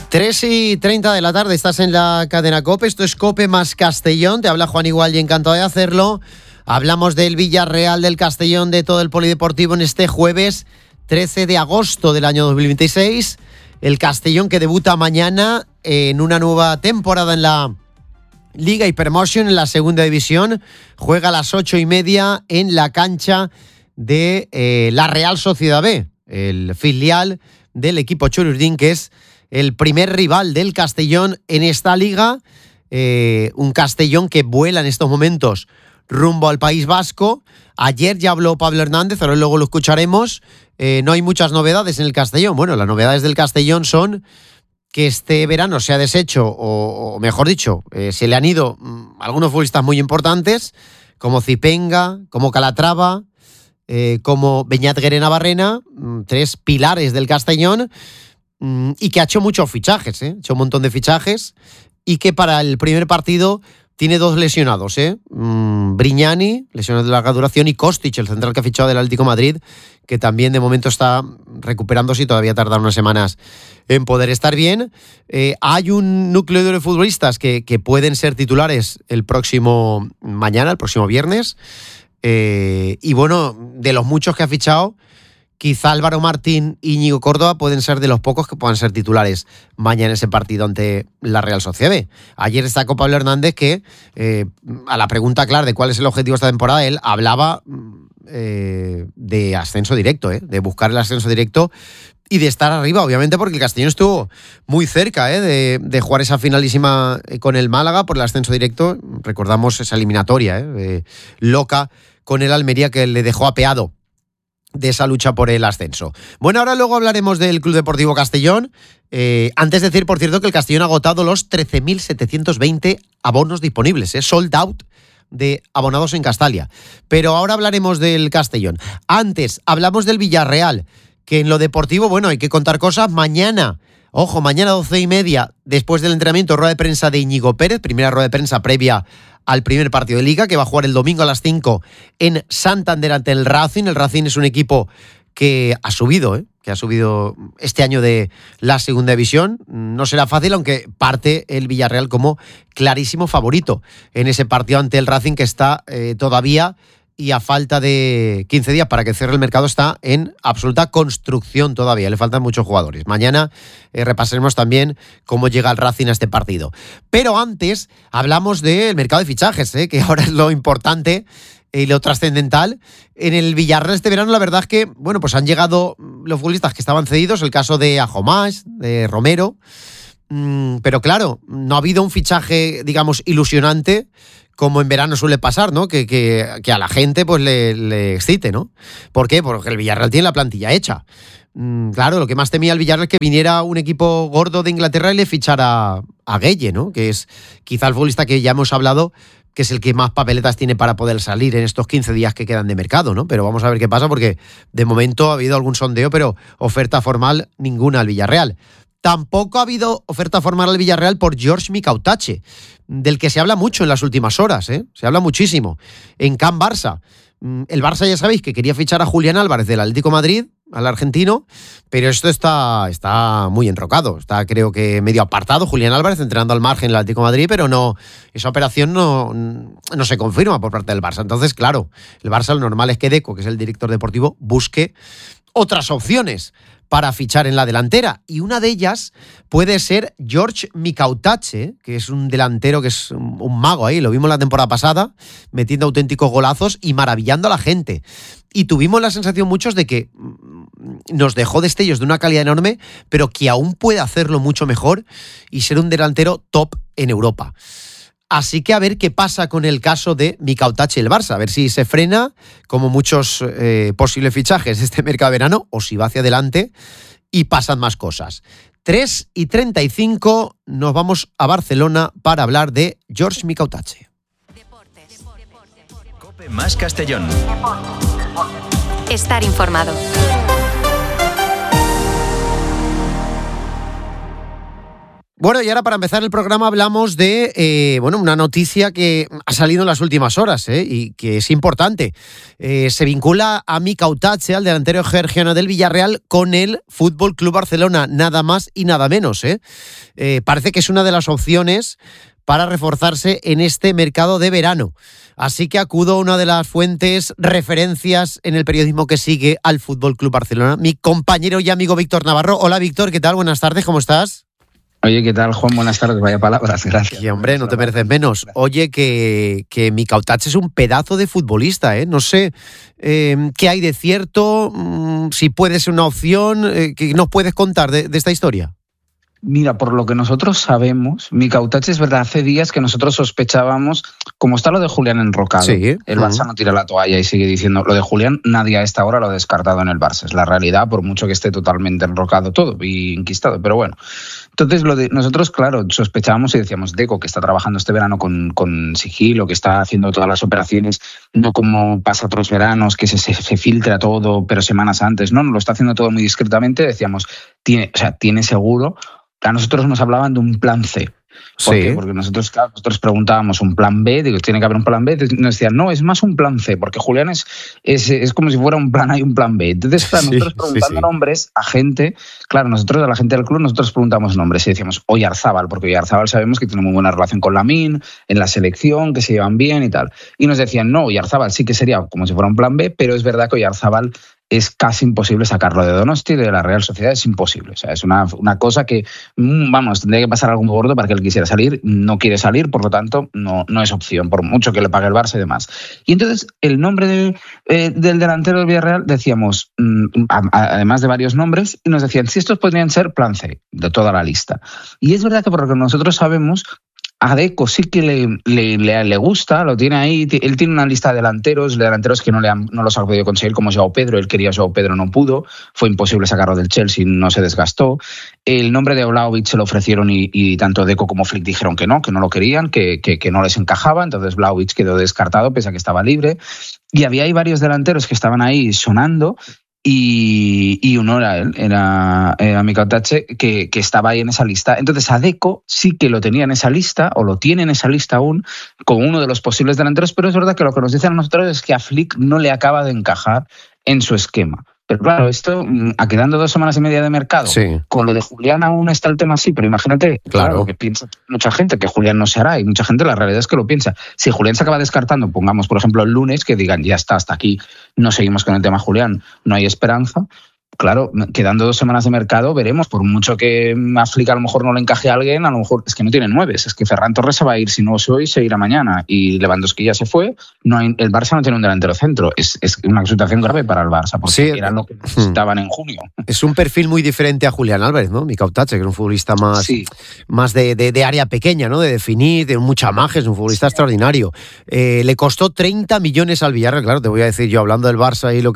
3:30 de la tarde, estás en la cadena COPE, esto es COPE más Castellón, te habla Juan Igual y encantado de hacerlo. Hablamos del Villarreal, del Castellón, de todo el polideportivo en este jueves 13 de agosto del año 2026. El Castellón que debuta mañana en una nueva temporada en la Liga Hypermotion, en la segunda división. Juega a las 8:30 en la cancha de la Real Sociedad B, el filial del equipo Chururdín, que es el primer rival del Castellón en esta liga. Un Castellón que vuela en estos momentos rumbo al País Vasco. Ayer ya habló Pablo Hernández, ahora luego lo escucharemos. No hay muchas novedades en el Castellón. Bueno, las novedades del Castellón son que este verano se ha deshecho, o mejor dicho, se le han ido algunos futbolistas muy importantes, como Zipenga, como Calatrava, como Beñat Guerena-Barrena, tres pilares del Castellón, y que ha hecho muchos fichajes, ha hecho un montón de fichajes, y que para el primer partido tiene dos lesionados, Brignani, lesiones de larga duración, y Kostic, el central que ha fichado del Atlético de Madrid, que también de momento está recuperándose y todavía tardará unas semanas en poder estar bien. Hay un núcleo de futbolistas que pueden ser titulares el próximo viernes, y bueno, de los muchos que ha fichado, quizá Álvaro Martín y Íñigo Córdoba pueden ser de los pocos que puedan ser titulares mañana en ese partido ante la Real Sociedad B. Ayer destacó Pablo Hernández que, a la pregunta clara de cuál es el objetivo de esta temporada, él hablaba de ascenso directo, de buscar el ascenso directo y de estar arriba, obviamente, porque el Castellón estuvo muy cerca de jugar esa finalísima con el Málaga por el ascenso directo. Recordamos esa eliminatoria loca con el Almería que le dejó apeado de esa lucha por el ascenso. Bueno, ahora luego hablaremos del Club Deportivo Castellón. Antes decir, por cierto, que el Castellón ha agotado los 13.720 abonos disponibles, sold out de abonados en Castalia. Pero ahora hablaremos del Castellón. Antes, hablamos del Villarreal, que en lo deportivo, bueno, hay que contar cosas. Mañana 12:30, después del entrenamiento, rueda de prensa de Íñigo Pérez, primera rueda de prensa previa al primer partido de Liga, que va a jugar el domingo a las 5 en Santander ante el Racing. El Racing es un equipo que ha subido, este año de la segunda división. No será fácil, aunque parte el Villarreal como clarísimo favorito en ese partido ante el Racing, que está todavía, y a falta de 15 días para que cierre el mercado, está en absoluta construcción todavía. Le faltan muchos jugadores. Mañana repasaremos también cómo llega el Racing a este partido. Pero antes hablamos del mercado de fichajes, que ahora es lo importante y lo trascendental. En el Villarreal este verano, la verdad es que, bueno, pues han llegado los futbolistas que estaban cedidos, el caso de Ajomás, de Romero, pero claro, no ha habido un fichaje, digamos, ilusionante, como en verano suele pasar, ¿no? Que a la gente pues le excite, ¿no? ¿Por qué? Porque el Villarreal tiene la plantilla hecha. Claro, lo que más temía el Villarreal es que viniera un equipo gordo de Inglaterra y le fichara a Gueye, ¿no? Que es quizá el futbolista que ya hemos hablado, que es el que más papeletas tiene para poder salir en estos 15 días que quedan de mercado, ¿no? Pero vamos a ver qué pasa, porque de momento ha habido algún sondeo, pero oferta formal ninguna al Villarreal. Tampoco ha habido oferta formal al Villarreal por George Mikautache, del que se habla mucho en las últimas horas, se habla muchísimo. En Can Barça. El Barça, ya sabéis, que quería fichar a Julián Álvarez del Atlético de Madrid, al argentino, pero esto está muy enrocado. Está, creo que, medio apartado Julián Álvarez, entrenando al margen del Atlético de Madrid, pero no, esa operación no se confirma por parte del Barça. Entonces, claro, el Barça, lo normal es que Deco, que es el director deportivo, busque otras opciones para fichar en la delantera, y una de ellas puede ser George Mikautache, que es un delantero que es un mago ahí. Lo vimos la temporada pasada, metiendo auténticos golazos y maravillando a la gente. Y tuvimos la sensación muchos de que nos dejó destellos de una calidad enorme, pero que aún puede hacerlo mucho mejor y ser un delantero top en Europa. Así que a ver qué pasa con el caso de Mikautache y el Barça, a ver si se frena, como muchos posibles fichajes de este mercado de verano, o si va hacia adelante y pasan más cosas. 3:35, nos vamos a Barcelona para hablar de George Mikautache. COPE más Castellón. Estar informado. Bueno, y ahora para empezar el programa hablamos de una noticia que ha salido en las últimas horas y que es importante. Se vincula a Mika Otache, al delantero georgiano del Villarreal, con el Fútbol Club Barcelona, nada más y nada menos. Parece que es una de las opciones para reforzarse en este mercado de verano. Así que acudo a una de las fuentes, referencias en el periodismo que sigue al Fútbol Club Barcelona, mi compañero y amigo Víctor Navarro. Hola Víctor, ¿qué tal? Buenas tardes, ¿cómo estás? Oye, ¿qué tal, Juan? Buenas tardes, vaya palabras, gracias. Y hombre, no te mereces menos. Oye, que Mika Otache es un pedazo de futbolista, ¿eh? No sé qué hay de cierto, si puede ser una opción, ¿qué nos puedes contar de esta historia? Mira, por lo que nosotros sabemos, Mika Otache es verdad, hace días que nosotros sospechábamos, como está lo de Julián enrocado, sí. El Barça no tira la toalla y sigue diciendo, lo de Julián nadie a esta hora lo ha descartado en el Barça, es la realidad, por mucho que esté totalmente enrocado todo y enquistado, pero bueno. Entonces, nosotros, claro, sospechábamos y decíamos, Deco, que está trabajando este verano con sigilo, que está haciendo todas las operaciones, no como pasa otros veranos, que se filtra todo, pero semanas antes, no, lo está haciendo todo muy discretamente, decíamos, tiene seguro. A nosotros nos hablaban de un plan C. ¿Por qué? Porque nosotros preguntábamos un plan B, digo, tiene que haber un plan B, nos decían, no, es más un plan C, porque Julián es como si fuera un plan A y un plan B. Entonces, claro, nosotros preguntando nombres a gente, claro, nosotros a la gente del club, nosotros preguntamos nombres y decíamos, Oyarzábal, porque Oyarzábal sabemos que tiene muy buena relación con Lamine, en la selección, que se llevan bien y tal. Y nos decían, no, Oyarzábal sí que sería como si fuera un plan B, pero es verdad que Oyarzábal es casi imposible sacarlo de Donosti, de la Real Sociedad, es imposible. O sea, es una cosa que, tendría que pasar algo gordo para que él quisiera salir, no quiere salir, por lo tanto, no es opción, por mucho que le pague el Barça y demás. Y entonces, el nombre del delantero del Villarreal, decíamos, además de varios nombres, y nos decían, si estos podrían ser plan C, de toda la lista. Y es verdad que por lo que nosotros sabemos, a Deco sí que le gusta, lo tiene ahí. Él tiene una lista de delanteros que no los ha podido conseguir, como Joao Pedro. Él quería a Joao Pedro, no pudo. Fue imposible sacarlo del Chelsea, no se desgastó. El nombre de Vlahovic se lo ofrecieron y tanto Deco como Flick dijeron que no lo querían, que no les encajaba. Entonces Vlahovic quedó descartado, pese a que estaba libre. Y había ahí varios delanteros que estaban ahí sonando. Y uno era él, era Mika Otache, que estaba ahí en esa lista. Entonces a Deco sí que lo tenía en esa lista, o lo tiene en esa lista aún, como uno de los posibles delanteros, pero es verdad que lo que nos dicen a nosotros es que a Flick no le acaba de encajar en su esquema. Pero claro, esto, quedando 2 semanas y media de mercado, con lo de Julián aún está el tema así, pero imagínate, claro, que piensa mucha gente que Julián no se hará, y mucha gente la realidad es que lo piensa. Si Julián se acaba descartando, pongamos por ejemplo el lunes, que digan, ya está, hasta aquí, no seguimos con el tema Julián, no hay esperanza. Claro, quedando 2 semanas de mercado, veremos, por mucho que a Flick a lo mejor no le encaje a alguien, a lo mejor es que no tiene 9, es que Ferran Torres se va a ir, si no es hoy, se irá mañana, y Lewandowski ya se fue, el Barça no tiene un delantero centro, es una situación grave para el Barça, porque era lo que necesitaban en junio. Es un perfil muy diferente a Julián Álvarez, ¿no? Mika Otache, que es un futbolista más de área pequeña, ¿no? De definir, de mucha magia, es un futbolista extraordinario. Le costó 30 millones al Villarreal, claro, te voy a decir yo, hablando del Barça y lo